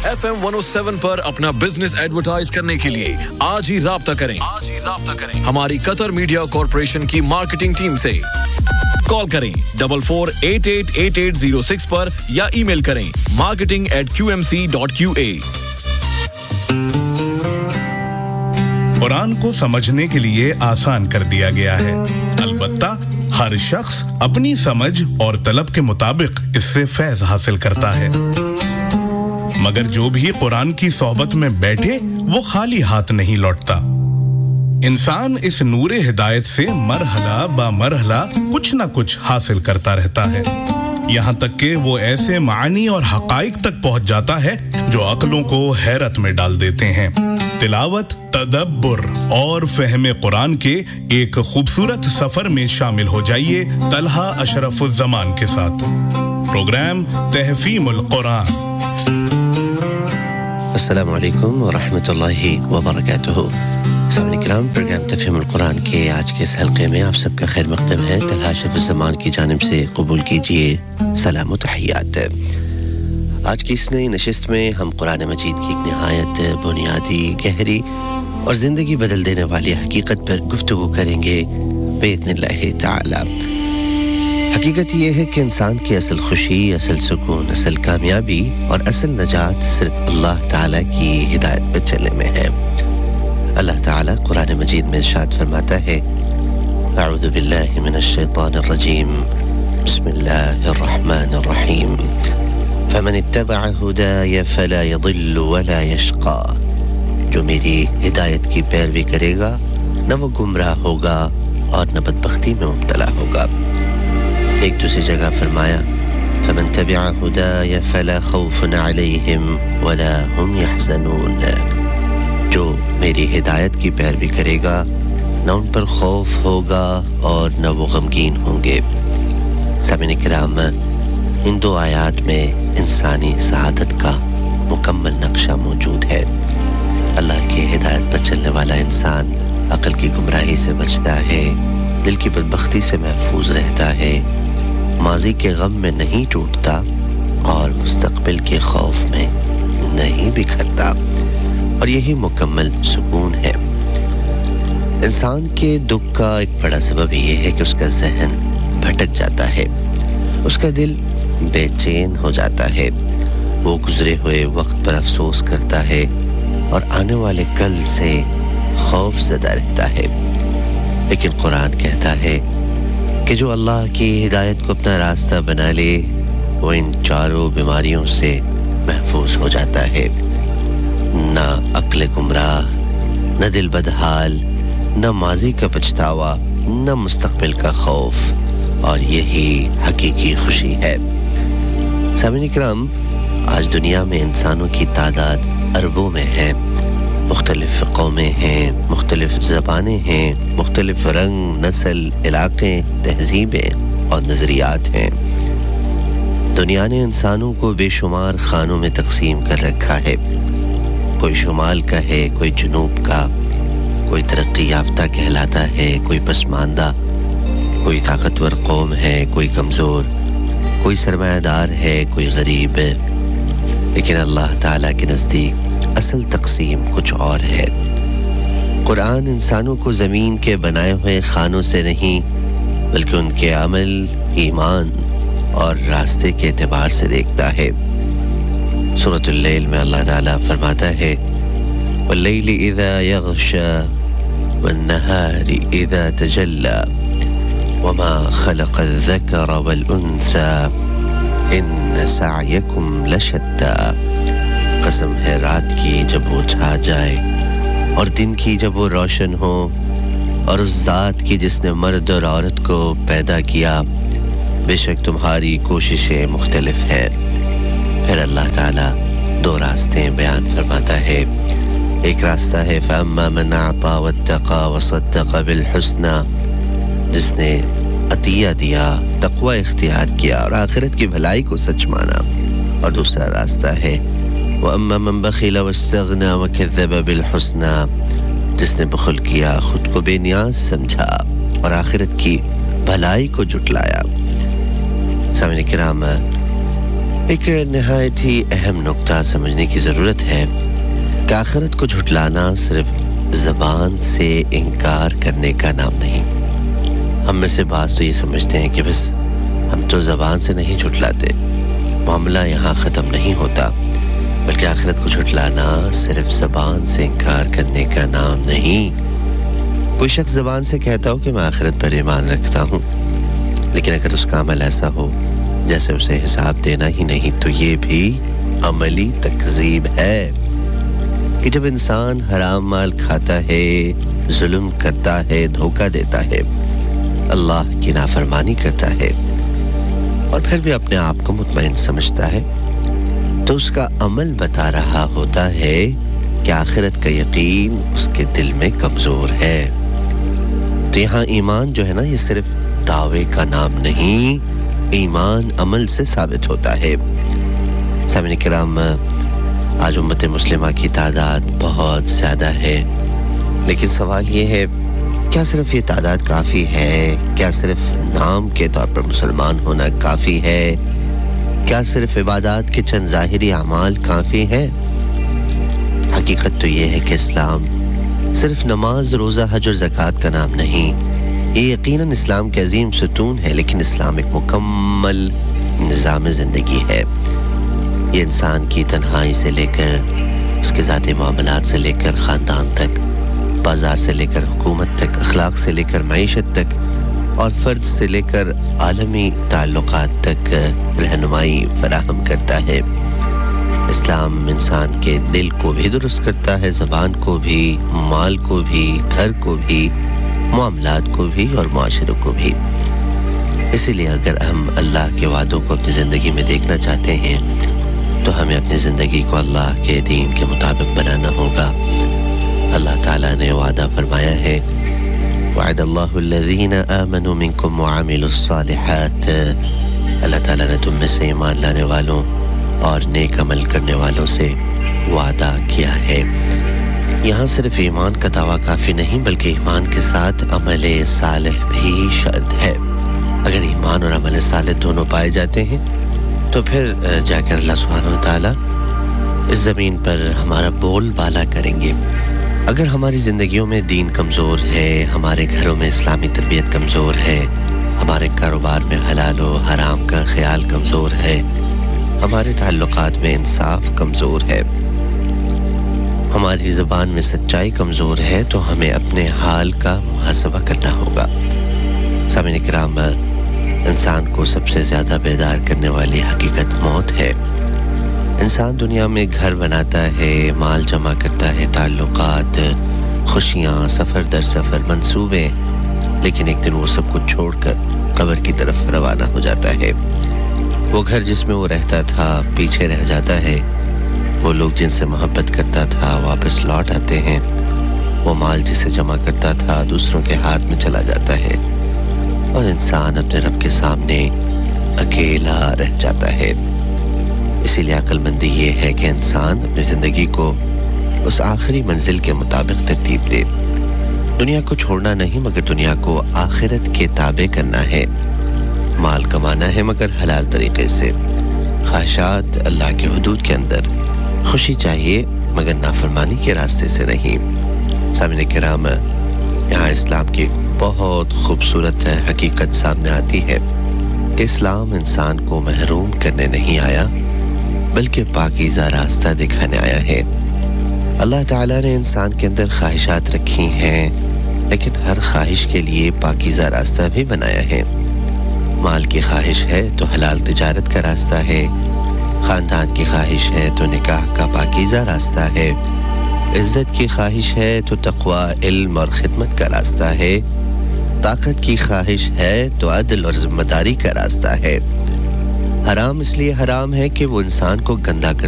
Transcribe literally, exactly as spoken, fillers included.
F M one oh seven पर अपना business advertise करने के लिए आज ही राब्ता करें आज ही राब्ता करें हमारी कतर मीडिया कॉर्पोरेशन की मार्केटिंग टीम से कॉल करें double four eight eight eight eight zero six पर या ईमेल करें marketing at q m c dot q a। Quran को समझने के लिए आसान कर दिया गया है, अलबत्ता हर शख्स अपनी समझ और तलब के मुताबिक इससे फैज़ हासिल करता है, मगर जो भी कुरान की सोहबत में बैठे वो खाली हाथ नहीं लौटता। इंसान इस नूरे हिदायत से मरहला बा मरहला कुछ ना कुछ हासिल करता रहता है, यहाँ तक कि वो ऐसे मानी और हकाइक तक पहुंच जाता है जो अक्लों को हैरत में डाल देते हैं। तिलावत, तदब्बुर और फहमे कुरान के एक खूबसूरत सफर में शामिल हो जाइए तलहा अशरफुज़्ज़मान के साथ। प्रोग्राम तहफ़ीमुल कुरान। अस्सलामु अलैकुम व रहमतुल्लाहि व बरकातुहू। सामने किराम, प्रोग्राम तफहीमुल कुरान के आज के इस हल्के में आप सबका खैर मक़दम है। तलहा अशरफुज़्ज़मान की जानिब से कबूल कीजिए सलाम व तहियात। आज की इस नई नशिस्त में हम कुरान मजीद की एक नहायत बुनियादी, गहरी और ज़िंदगी बदल देने वाली हकीकत पर गुफ्तगू करेंगे बिइज़्निल्लाहि ताला। हकीकत ये है कि इंसान की असल खुशी, असल सुकून, असल कामयाबी और असल नजात सिर्फ अल्लाह ताला की हिदायत पर चलने में है। अल्लाह ताला कुरान मजीद में इरशाद फरमाता है, अऊज़ु बिल्लाहि मिनश शैतानिर रजीम, बिस्मिल्लाहिर रहमानिर रहीम, फमन इत्तबअ हुदाय फला यदिल्लु वला यशक़ा। जो मेरी हिदायत की पैरवी करेगा न वो गुमराह होगा और न बदबख्ती में मुब्तला होगा। एक दूसरी जगह फरमाया, फमन तबअ हुदाय फला खौफुन अलैहिम वला हुम यहज़नून। जो मेरी हिदायत की पैरवी करेगा न उन पर खौफ होगा और न वो गमगीन होंगे। सामीन किराम, इन दो आयात में इंसानी सआदत का मुकम्मल नक्शा मौजूद है। अल्लाह की हिदायत पर चलने वाला इंसान अक्ल की गुमराही से बचता है, दिल की बदबख्ती से महफूज रहता है, माजी के गम में नहीं टूटता और मुस्तकबिल के खौफ में नहीं बिखरता, और यही मुकम्मल सुकून है। इंसान के दुख का एक बड़ा सबब यह है कि उसका ज़हन भटक जाता है, उसका दिल बेचैन हो जाता है, वो गुजरे हुए वक्त पर अफसोस करता है और आने वाले कल से खौफ ज़दा रहता है। लेकिन कुरान कहता है कि जो अल्लाह की हिदायत को अपना रास्ता बना ले वो इन चारों बीमारियों से महफूज हो जाता है। ना अक्ल गुमराह, न दिल बदहाल, न माजी का पछतावा, न मुस्तकबिल का खौफ, और यही हकीकी खुशी है। सामीन किराम, आज दुनिया में इंसानों की तादाद अरबों में है, मुख्तलिफ कौमें हैं, मुख्तलिफ ज़बानें हैं, मुख्तलिफ रंग, नस्ल, इलाक़े, तहज़ीबें और नज़रियात हैं। दुनिया ने इंसानों को बेशुमार खानों में तकसीम कर रखा है। कोई शुमाल का है, कोई जुनूब का, कोई तरक्की याफ्ता कहलाता है, कोई पसमानदा, कोई ताकतवर कौम है, कोई कमज़ोर, कोई सरमायादार है, कोई गरीब है। लेकिन अल्लाह ताला के नज़दीक असल तकसीम कुछ और है। कुरान इंसानों को ज़मीन के बनाए हुए खानों से नहीं बल्कि उनके अमल, ईमान और रास्ते के एतबार से देखता है। सूरतुल लैल में अल्लाह ताला फरमाता है, वल्लैलि इज़ा यग़शा वन्नहारि इज़ा तजल्ला वमा खलक़ल ज़करा वल उन्सा इन्न सअयकुम लशत्ता। कसम है रात की जब वो छा जाए और दिन की जब वो रोशन हो, और उस ज़ात की जिसने मर्द और औरत को पैदा किया, बेशक तुम्हारी कोशिशें मुख्तलिफ हैं। फिर अल्लाह ताला दो रास्ते बयान फरमाता है। एक रास्ता है फ़अम्मा मन अअता वत्तक़ा वसद्दक़ बिलहुस्ना, जिसने अतिया दिया, तक़वा इख्तियार किया और आखिरत की भलाई को सच माना। और दूसरा रास्ता है वअम्मा मन बख़िल वस्तग़ना वकज़्ज़ब बिलहुस्ना, जिसने बख़ुल किया, खुद को बेनियाज समझा और आखिरत की भलाई को जुटलाया। सामने किराम, ایک نہایت ہی اہم نقطہ سمجھنے کی ضرورت ہے کہ آخرت کو جھٹلانا صرف زبان سے انکار کرنے کا نام نہیں۔ ہم میں سے بعض تو یہ سمجھتے ہیں کہ بس ہم تو زبان سے نہیں جھٹلاتے، معاملہ یہاں ختم نہیں ہوتا، بلکہ آخرت کو جھٹلانا صرف زبان سے انکار کرنے کا نام نہیں۔ کوئی شخص زبان سے کہتا ہو کہ میں آخرت پر ایمان رکھتا ہوں، لیکن اگر اس کا عمل ایسا ہو جیسے اسے حساب دینا ہی نہیں، تو یہ بھی عملی تکذیب ہے کہ جب انسان حرام مال کھاتا ہے، ظلم کرتا ہے، دھوکہ دیتا ہے، اللہ کی نافرمانی کرتا ہے اور پھر بھی اپنے آپ کو مطمئن سمجھتا ہے، تو اس کا عمل بتا رہا ہوتا ہے کہ آخرت کا یقین اس کے دل میں کمزور ہے۔ تو یہاں ایمان جو ہے نا، یہ صرف دعوے کا نام نہیں، ایمان عمل سے ثابت ہوتا ہے۔ سامعین کرام، آج امت مسلمہ کی تعداد بہت زیادہ ہے، لیکن سوال یہ ہے، کیا صرف یہ تعداد کافی ہے؟ کیا صرف نام کے طور پر مسلمان ہونا کافی ہے؟ کیا صرف عبادات کے چند ظاہری اعمال کافی ہیں؟ حقیقت تو یہ ہے کہ اسلام صرف نماز، روزہ، حج اور زکوٰۃ کا نام نہیں، یہ یقیناً اسلام کے عظیم ستون ہے، لیکن اسلام ایک مکمل نظام زندگی ہے۔ یہ انسان کی تنہائی سے لے کر اس کے ذاتی معاملات سے لے کر خاندان تک، بازار سے لے کر حکومت تک، اخلاق سے لے کر معیشت تک اور فرد سے لے کر عالمی تعلقات تک رہنمائی فراہم کرتا ہے۔ اسلام انسان کے دل کو بھی درست کرتا ہے، زبان کو بھی، مال کو بھی، گھر کو بھی، معاملات کو بھی اور معاشروں کو بھی۔ اسی لیے اگر ہم اللہ کے وعدوں کو اپنی زندگی میں دیکھنا چاہتے ہیں تو ہمیں اپنی زندگی کو اللہ کے دین کے مطابق بنانا ہوگا۔ اللہ تعالیٰ نے وعدہ فرمایا ہے، وعد اللہ الذین آمنوا منکم وعملوا الصالحات، اللہ تعالیٰ نے تم میں سے ایمان لانے والوں اور نیک عمل کرنے والوں سے وعدہ کیا ہے۔ یہاں صرف ایمان کا دعویٰ کافی نہیں، بلکہ ایمان کے ساتھ عمل صالح بھی شرط ہے۔ اگر ایمان اور عمل صالح دونوں پائے جاتے ہیں تو پھر جا کر اللہ سبحانہ و تعالیٰ اس زمین پر ہمارا بول بالا کریں گے۔ اگر ہماری زندگیوں میں دین کمزور ہے، ہمارے گھروں میں اسلامی تربیت کمزور ہے، ہمارے کاروبار میں حلال و حرام کا خیال کمزور ہے، ہمارے تعلقات میں انصاف کمزور ہے، ہماری زبان میں سچائی کمزور ہے، تو ہمیں اپنے حال کا محاسبہ کرنا ہوگا۔ سامعین کرام، انسان کو سب سے زیادہ بیدار کرنے والی حقیقت موت ہے۔ انسان دنیا میں گھر بناتا ہے، مال جمع کرتا ہے، تعلقات، خوشیاں، سفر در سفر، منصوبے، لیکن ایک دن وہ سب کچھ چھوڑ کر قبر کی طرف روانہ ہو جاتا ہے۔ وہ گھر جس میں وہ رہتا تھا پیچھے رہ جاتا ہے، وہ لوگ جن سے محبت کرتا تھا واپس لوٹ آتے ہیں، وہ مال جسے جمع کرتا تھا دوسروں کے ہاتھ میں چلا جاتا ہے، اور انسان اپنے رب کے سامنے اکیلا رہ جاتا ہے۔ اسی لیے عقل مندی یہ ہے کہ انسان اپنی زندگی کو اس آخری منزل کے مطابق ترتیب دے۔ دنیا کو چھوڑنا نہیں، مگر دنیا کو آخرت کے تابع کرنا ہے۔ مال کمانا ہے مگر حلال طریقے سے، خواہشات اللہ کے حدود کے اندر، خوشی چاہیے مگر نافرمانی کے راستے سے نہیں۔ سامعین کرام، یہاں اسلام کی بہت خوبصورت حقیقت سامنے آتی ہے کہ اسلام انسان کو محروم کرنے نہیں آیا، بلکہ پاکیزہ راستہ دکھانے آیا ہے۔ اللہ تعالیٰ نے انسان کے اندر خواہشات رکھی ہیں، لیکن ہر خواہش کے لیے پاکیزہ راستہ بھی بنایا ہے۔ مال کی خواہش ہے تو حلال تجارت کا راستہ ہے، خاندان کی خواہش ہے تو نکاح کا پاکیزہ راستہ ہے، عزت کی خواہش ہے تو تقوی، علم اور خدمت کا راستہ ہے، طاقت کی خواہش ہے تو عدل اور ذمہ داری کا راستہ ہے۔ حرام اس لیے حرام ہے کہ وہ انسان کو گندا کر